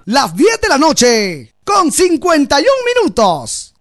las 10 de la noche, con 51 minutos.